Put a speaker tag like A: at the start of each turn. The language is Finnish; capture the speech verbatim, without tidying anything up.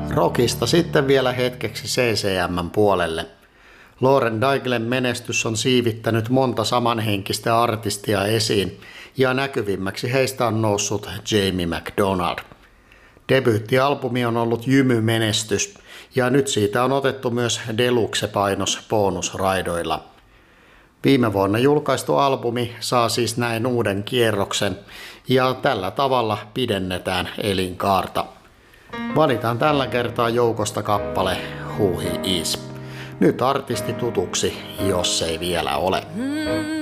A: Rockista sitten vielä hetkeksi C C M:n puolelle. Lauren Daiglen menestys on siivittänyt monta samanhenkistä artistia esiin, ja näkyvimmäksi heistä on noussut Jamie McDonald. Debyyttialbumi on ollut jymymenestys, ja nyt siitä on otettu myös deluxe-painos bonusraidoilla. Viime vuonna julkaistu albumi saa siis näin uuden kierroksen, ja tällä tavalla pidennetään elinkaarta. Valitaan tällä kertaa joukosta kappale Who He Is. Nyt artisti tutuksi, jos ei vielä ole.